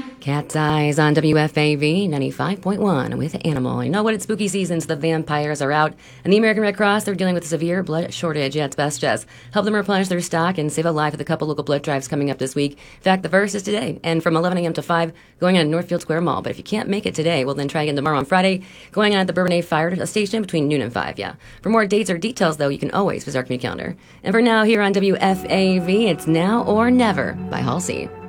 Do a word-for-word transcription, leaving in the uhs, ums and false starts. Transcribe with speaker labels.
Speaker 1: Cat's Eyes on W F A V ninety-five point one with Animal. You know what? It's spooky season, so the vampires are out. And the American Red Cross, they're dealing with a severe blood shortage. Yeah, it's best just help them replenish their stock and save a life with a couple local blood drives coming up this week. In fact, the first is today, and from eleven a.m. to five, going on at Northfield Square Mall. But if you can't make it today, well, then try again tomorrow on Friday, going on at the Bourbonnais Fire Station between noon and five, yeah. For more dates or details, though, you can always visit our community calendar. And for now, here on W F A V, it's Now or Never by Halsey.